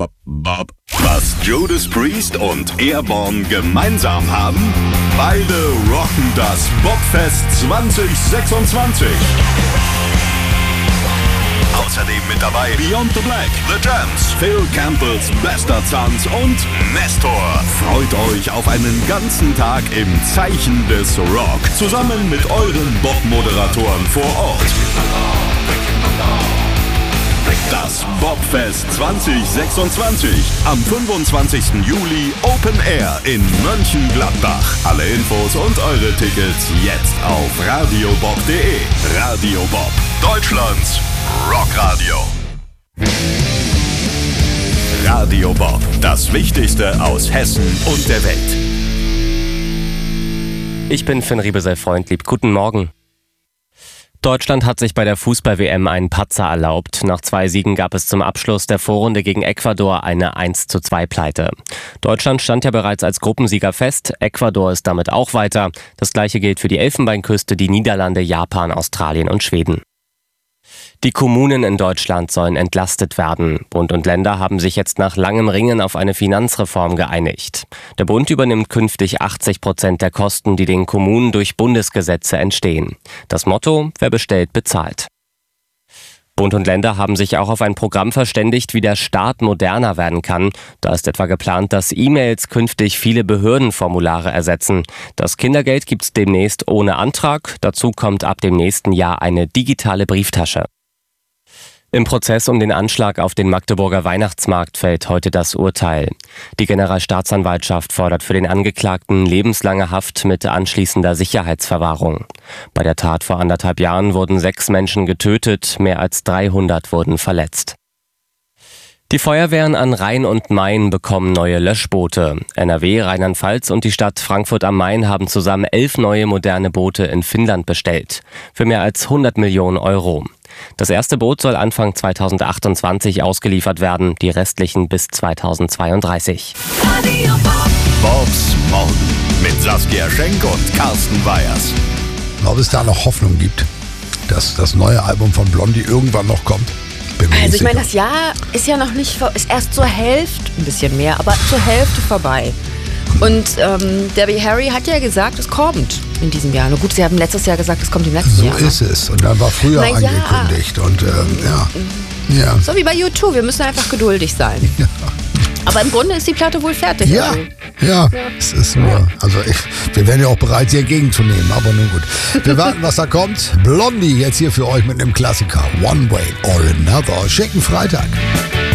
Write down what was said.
Bob. Was Judas Priest und Airborne gemeinsam haben? Beide rocken das Bobfest 2026. Außerdem mit dabei Beyond the Black, The Jams, Phil Campbells bester Tanz und Nestor. Freut euch auf einen ganzen Tag im Zeichen des Rock. Zusammen mit euren Bob-Moderatoren vor Ort. Das Bobfest 2026. Am 25. Juli Open Air in Mönchengladbach. Alle Infos und eure Tickets jetzt auf radiobob.de. Radio Bob, Deutschlands Rockradio. Radio Bob, das Wichtigste aus Hessen und der Welt. Ich bin Finn Riebesell-Freundlieb. Guten Morgen. Deutschland hat sich bei der Fußball-WM einen Patzer erlaubt. Nach 2 Siegen gab es zum Abschluss der Vorrunde gegen Ecuador eine 1:2-Pleite. Deutschland stand ja bereits als Gruppensieger fest. Ecuador ist damit auch weiter. Das gleiche gilt für die Elfenbeinküste, die Niederlande, Japan, Australien und Schweden. Die Kommunen in Deutschland sollen entlastet werden. Bund und Länder haben sich jetzt nach langem Ringen auf eine Finanzreform geeinigt. Der Bund übernimmt künftig 80% der Kosten, die den Kommunen durch Bundesgesetze entstehen. Das Motto: wer bestellt, bezahlt. Bund und Länder haben sich auch auf ein Programm verständigt, wie der Staat moderner werden kann. Da ist etwa geplant, dass E-Mails künftig viele Behördenformulare ersetzen. Das Kindergeld gibt's demnächst ohne Antrag. Dazu kommt ab dem nächsten Jahr eine digitale Brieftasche. Im Prozess um den Anschlag auf den Magdeburger Weihnachtsmarkt fällt heute das Urteil. Die Generalstaatsanwaltschaft fordert für den Angeklagten lebenslange Haft mit anschließender Sicherheitsverwahrung. Bei der Tat vor 1,5 Jahren wurden 6 Menschen getötet, mehr als 300 wurden verletzt. Die Feuerwehren an Rhein und Main bekommen neue Löschboote. NRW, Rheinland-Pfalz und die Stadt Frankfurt am Main haben zusammen 11 neue moderne Boote in Finnland bestellt. Für mehr als 100 Millionen Euro. Das erste Boot soll Anfang 2028 ausgeliefert werden, die restlichen bis 2032. Bobs Morgen mit Saskia Schenk und Carsten Weyers. Ob es da noch Hoffnung gibt, dass das neue Album von Blondie irgendwann noch kommt? Also ich meine, das Jahr ist ja noch nicht, ist erst zur Hälfte, ein bisschen mehr, aber zur Hälfte vorbei. Und Debbie Harry hat ja gesagt, es kommt in diesem Jahr. Nur gut, sie haben letztes Jahr gesagt, es kommt im letzten Jahr. So ist es. Und dann war früher angekündigt. Und ja. So wie bei U2, wir müssen einfach geduldig sein. Ja. Aber im Grunde ist die Platte wohl fertig. Ja, also. ja, es ist nur, also wir wären ja auch bereit, sie entgegenzunehmen, aber nun gut. Wir warten, was da kommt. Blondie jetzt hier für euch mit einem Klassiker. One Way or Another. Schicken Freitag.